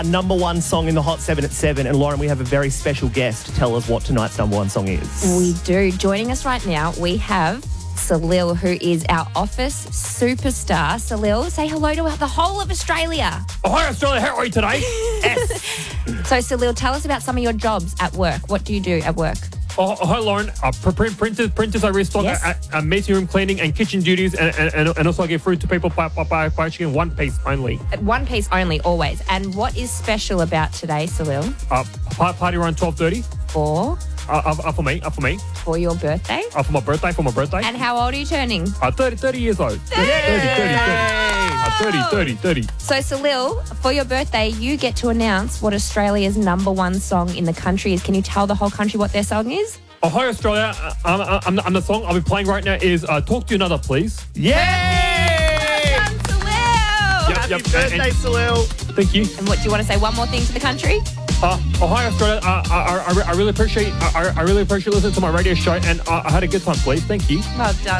Number one song in the Hot 7 at 7. And Lauren, we have a very special guest to tell us what tonight's number one song is. We do. Joining us right now, we have Salil, who is our office superstar. Salil, say hello to the whole of Australia. Oh, hi, Australia. How are you today? Yes. So, Salil, tell us about some of your jobs at work. What do you do at work? Oh, hi, Lauren. Printers I restock, Yes. meeting room cleaning and kitchen duties, and also I give fruit to people by purchasing one piece only. At one piece only, always. And what is special about today, Salil? Party around 12:30. For your birthday? For my birthday. And how old are you turning? 30 years old. 30. So, Salil, for your birthday, you get to announce what Australia's number one song in the country is. Can you tell the whole country what their song is? Oh, hi, Australia. I'm the song I'll be playing right now is Talk to You Another, Please. Yay! Welcome, Salil! Happy birthday, Salil. Thank you. And what, do you want to say one more thing to the country? Oh, hi, Australia. I really appreciate listening to my radio show, and I had a good time, please. Thank you. Well done.